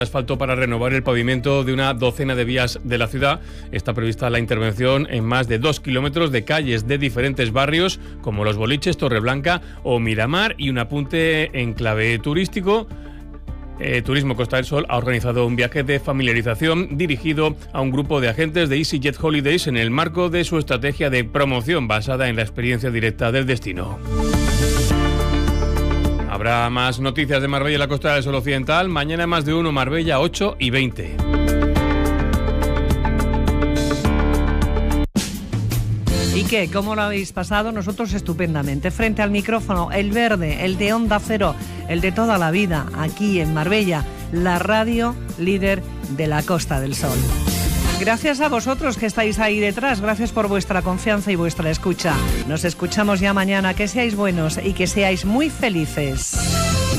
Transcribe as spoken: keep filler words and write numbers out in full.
Asfalto para renovar el pavimento de una docena de vías de la ciudad. Está prevista la intervención en más de dos kilómetros de calles de diferentes barrios como Los Boliches, Torreblanca o Miramar, y un apunte en clave turístico. Eh, Turismo Costa del Sol ha organizado un viaje de familiarización dirigido a un grupo de agentes de EasyJet Holidays en el marco de su estrategia de promoción basada en la experiencia directa del destino. Habrá más noticias de Marbella y la Costa del Sol Occidental. Mañana más de uno, Marbella, ocho y veinte. ¿Y qué? ¿Cómo lo habéis pasado? Nosotros estupendamente. Frente al micrófono, el verde, el de Onda Cero, el de toda la vida, aquí en Marbella, la radio líder de la Costa del Sol. Gracias a vosotros que estáis ahí detrás, gracias por vuestra confianza y vuestra escucha. Nos escuchamos ya mañana, que seáis buenos y que seáis muy felices.